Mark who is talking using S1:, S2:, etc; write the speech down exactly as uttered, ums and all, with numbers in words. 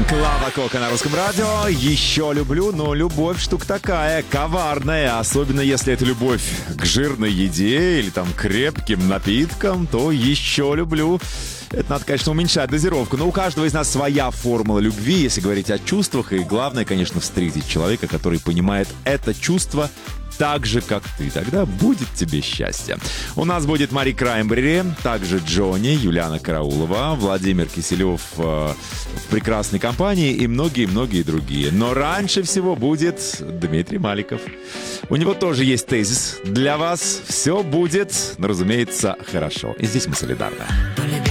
S1: Клава Кока на Русском радио. Еще люблю, но любовь штука такая, коварная. Особенно если это любовь к жирной еде или там крепким напиткам, то еще люблю. Это надо, конечно, уменьшать дозировку. Но у каждого из нас своя формула любви, если говорить о чувствах. И главное, конечно, встретить человека, который понимает это чувство так же, как ты. Тогда будет тебе счастье. У нас будет Мари Краймбрери, также Джонни, Юлиана Караулова, Владимир Киселев э, в прекрасной компании и многие-многие другие. Но раньше всего будет Дмитрий Маликов. У него тоже есть тезис. Для вас все будет, ну, разумеется, хорошо. И здесь мы солидарны.